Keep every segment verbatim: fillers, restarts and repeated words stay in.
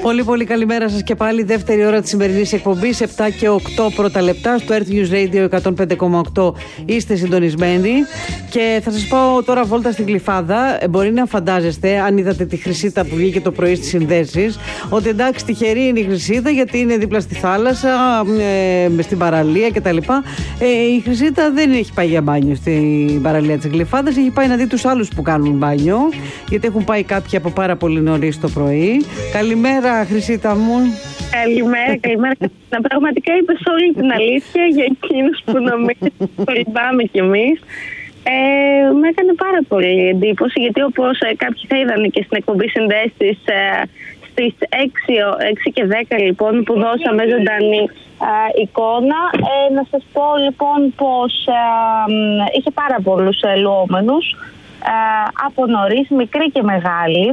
Πολύ πολύ καλημέρα σας και πάλι. Δεύτερη ώρα της σημερινής εκπομπής, επτά και οκτώ πρώτα λεπτά στο Earth News Radio εκατόν πέντε κόμμα οκτώ. Είστε συντονισμένοι και θα σας πάω τώρα βόλτα στην Γλυφάδα. Μπορεί να φαντάζεστε, αν είδατε τη Χρυσίτα που βγήκε το πρωί στις συνδέσεις, ότι εντάξει τυχερή είναι η Χρυσίτα γιατί είναι δίπλα στη θάλασσα, ε, στην παραλία κτλ. Ε, η Χρυσίτα δεν έχει πάει για μπάνιο στην παραλία της Γλυφάδας, έχει πάει να δει τους άλλους που κάνουν μπάνιο, γιατί έχουν πάει κάποιοι από πάρα πολύ νωρίς το πρωί. Καλημέρα, Χρυσίτα μου. Καλημέρα, καλημέρα. Να πραγματικά είπες όλη την αλήθεια για εκείνους που νομίζουν ότι λυπάμαι κι εμείς. Ε, με έκανε πάρα πολύ εντύπωση, γιατί όπως ε, κάποιοι θα είδαν και στην εκπομπή συνδέσεις ε, στις έξι και δέκα λοιπόν που δώσαμε ζωντανή ε, εικόνα, ε, να σας πω λοιπόν πως ε, ε, είχε πάρα πολλούς ε, λουόμενους ε, από νωρίς, μικροί και μεγάλοι.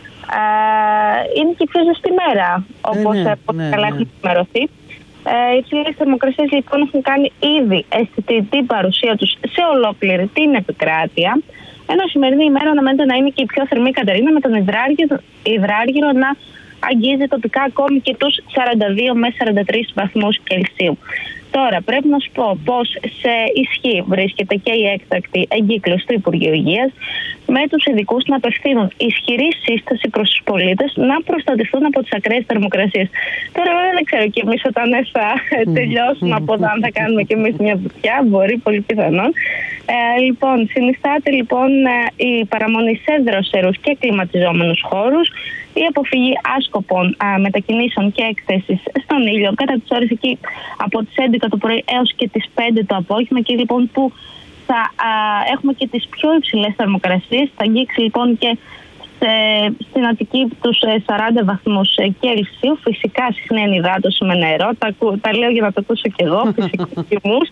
Uh, είναι και η πιο ζεστή μέρα, όπως ε, ναι, ναι, καλά ναι. έχουμε ενημερωθεί. Uh, οι υψηλές θερμοκρασίες λοιπόν έχουν κάνει ήδη αισθητή παρουσία τους σε ολόκληρη την επικράτεια. Ενώ η σημερινή ημέρα αναμένεται να είναι και η πιο θερμή Κατερίνα, με τον υδράργυρο, υδράργυρο να αγγίζει τοπικά ακόμη και τους σαράντα δύο με σαράντα τρεις βαθμούς Κελσίου. Τώρα, πρέπει να σου πω πως σε ισχύ βρίσκεται και η έκτακτη εγκύκλωση του Υπουργείου Υγείας, με τους ειδικούς να απευθύνουν ισχυρή σύσταση προς τους πολίτες να προστατευτούν από τις ακραίες θερμοκρασίες. Τώρα, δεν ξέρω κι εμείς όταν θα τελειώσουμε από εδώ, αν θα κάνουμε κι εμείς μια βουτιά, μπορεί, πολύ πιθανόν. Ε, λοιπόν, συνιστάται λοιπόν η παραμονή σε δροσερούς και κλιματιζόμενους χώρους, η αποφυγή άσκοπων α, μετακινήσεων και έκθεσης στον ήλιο κατά τις ώρες εκεί από τις έντεκα το πρωί έως και τις πέντε το απόγευμα, εκεί λοιπόν που θα α, έχουμε και τις πιο υψηλές θερμοκρασίες. Θα αγγίξει λοιπόν και σε, στην Αττική τους σαράντα βαθμούς Κελσίου. Φυσικά συχνή ενυδάτωση με νερό, τα, τα λέω για να το ακούσω κι εγώ, φυσικούς κοιμούς.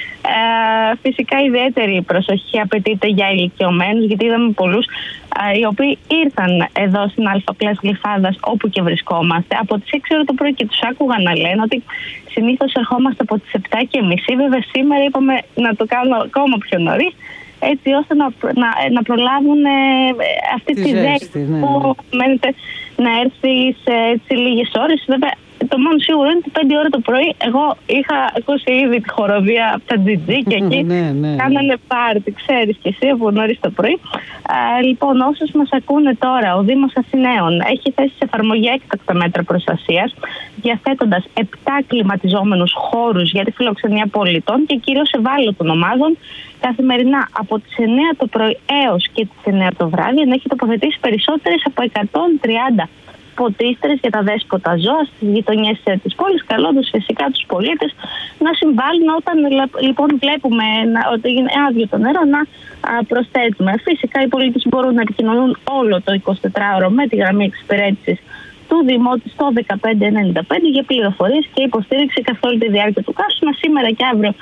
Ε, φυσικά ιδιαίτερη προσοχή απαιτείται για ηλικιωμένους, γιατί είδαμε πολλούς ε, οι οποίοι ήρθαν εδώ στην Αλφα-Κλάς Γλυφάδας, όπου και βρισκόμαστε, από τις έξι ώρα το πρωί και τους άκουγα να λένε ότι συνήθως ερχόμαστε από τις επτά και μισή. Βέβαια σήμερα είπαμε να το κάνουμε ακόμα πιο νωρίς, έτσι ώστε να, να, να προλάβουν ε, αυτή τη ζέστη ναι. που μένετε να έρθει σε έτσι, λίγες ώρες. Βέβαια, το μόνο σίγουρο είναι ότι πέντε ώρα το πρωί εγώ είχα ακούσει ήδη τη χοροδία από τα τζιτζίκια εκεί. ναι, ναι, κάνανε πάρτι, ξέρεις και εσύ, από νωρίς το πρωί. Α, λοιπόν, όσους μας ακούνε τώρα, ο Δήμος Αθηναίων έχει θέσει σε εφαρμογή έκτακτα μέτρα προστασίας, διαθέτοντας επτά κλιματιζόμενους χώρους για τη φιλοξενία πολιτών και κυρίως ευάλωτων ομάδων, καθημερινά από τις εννιά το πρωί έως και τις εννιά το βράδυ, να έχει τοποθετήσει περισσότερες από εκατόν τριάντα ποτίστρες για τα δέσποτα ζώα στις γειτονιές της πόλης, καλώντας φυσικά τους πολίτες να συμβάλλουν όταν λοιπόν βλέπουμε ότι είναι άδειο το νερό να προσθέτουμε. Φυσικά οι πολίτες μπορούν να επικοινωνούν όλο το εικοσιτετράωρο με τη γραμμή εξυπηρέτησης του Δημότη στο δεκαπέντε ενενήντα πέντε για πληροφορίες και υποστήριξη καθ' όλη τη διάρκεια του καύσιμα. Σήμερα και αύριο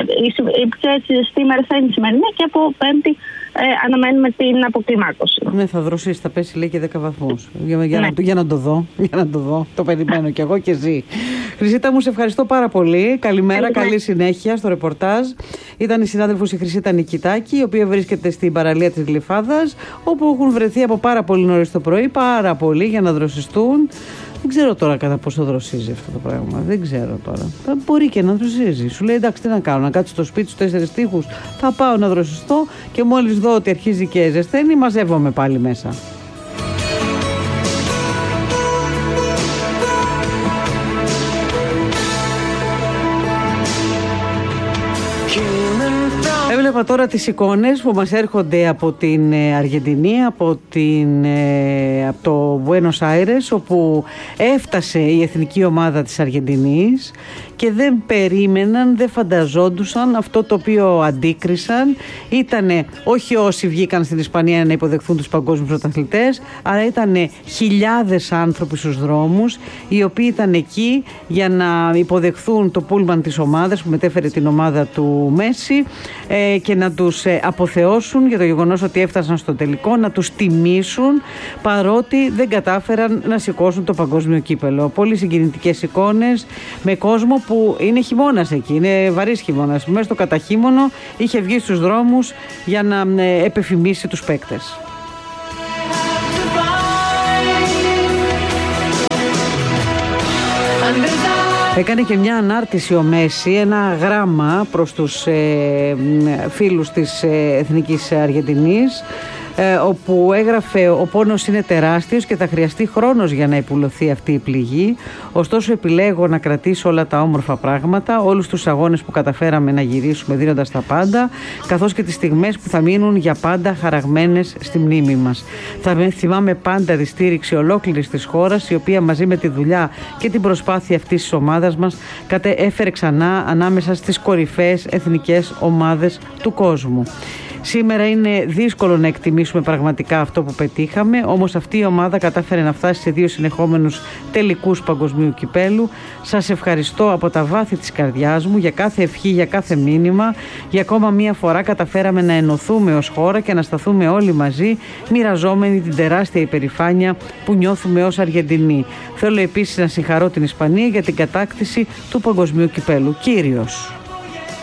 η πιο έτσι ζεστή ημέρα θα είναι η σημερινή και από Πέμπτη ε, αναμένουμε την αποκλιμάκωση. Ναι, θα δροσίσει, θα πέσει λέει και δέκα βαθμούς. Για, για, ναι. να, για να το δω, για να το δω. Το περιμένω κι εγώ και ζει. Χρυσίτα μου, σε ευχαριστώ πάρα πολύ. Καλημέρα, καλή, καλή συνέχεια στο ρεπορτάζ. Ήταν η συνάδελφος η Χρυσίτα Νικητάκη, η οποία βρίσκεται στην παραλία της Γλυφάδας, όπου έχουν βρεθεί από πάρα πολύ νωρίς το πρωί, πάρα πολύ για να δροσιστούν. Δεν ξέρω τώρα κατά πόσο δροσίζει αυτό το πράγμα. Δεν ξέρω τώρα. Μπορεί και να δροσίζει. Σου λέει εντάξει, τι να κάνω, να κάτσει στο σπίτι στους τέσσερις τοίχους. Θα πάω να δροσιστώ και μόλις δω ότι αρχίζει και ζεσταίνει, μαζεύομαι πάλι μέσα. Έβλεπα τώρα τις εικόνες που μας έρχονται από την Αργεντινή, από, την, από το Buenos Aires, όπου έφτασε η εθνική ομάδα της Αργεντινής και δεν περίμεναν, δεν φανταζόντουσαν αυτό το οποίο αντίκρισαν. Ήτανε όχι όσοι βγήκαν στην Ισπανία να υποδεχθούν τους παγκόσμιους πρωταθλητές, αλλά ήτανε χιλιάδες άνθρωποι στους δρόμους, οι οποίοι ήταν εκεί για να υποδεχθούν το πούλμαν της ομάδας που μετέφερε την ομάδα του Μέση ε, και να τους ε, αποθεώσουν για το γεγονός ότι έφτασαν στο τελικό, να τους τιμήσουν παρότι δεν κατάφεραν να σηκώσουν το παγκόσμιο κύπελο. Πολύ συγκινητικές εικόνες με κόσμο που είναι χειμώνας εκεί, είναι βαρύς χειμώνας. Μέσα στο καταχείμωνο είχε βγει στους δρόμους για να ε, επεφημίσει τους παίκτες. Έκανε και μια ανάρτηση ο Μέση, ένα γράμμα προς τους ε, φίλους της ε, Εθνικής Αργεντινής, ε, όπου έγραφε: ο πόνος είναι τεράστιος και θα χρειαστεί χρόνος για να υπουλωθεί αυτή η πληγή, ωστόσο επιλέγω να κρατήσω όλα τα όμορφα πράγματα, όλους τους αγώνες που καταφέραμε να γυρίσουμε δίνοντας τα πάντα, καθώς και τις στιγμές που θα μείνουν για πάντα χαραγμένες στη μνήμη μας. Θα με θυμάμαι πάντα τη στήριξη ολόκληρης της χώρας, η οποία μαζί με τη δουλειά και την προσπάθεια αυτής της ομάδας μας κατέφερε ξανά ανάμεσα στις κορυφαίες εθνικές ομάδες του κόσμου. Σήμερα είναι δύσκολο να εκτιμήσουμε πραγματικά αυτό που πετύχαμε, όμως αυτή η ομάδα κατάφερε να φτάσει σε δύο συνεχόμενους τελικούς παγκοσμίου κυπέλου. Σας ευχαριστώ από τα βάθη της καρδιάς μου για κάθε ευχή, για κάθε μήνυμα. Για ακόμα μία φορά καταφέραμε να ενωθούμε ως χώρα και να σταθούμε όλοι μαζί, μοιραζόμενοι την τεράστια υπερηφάνεια που νιώθουμε ως Αργεντινοί. Θέλω επίσης να συγχαρώ την Ισπανία για την κατάκτηση του παγκοσμίου κυπέλου. Κύριος.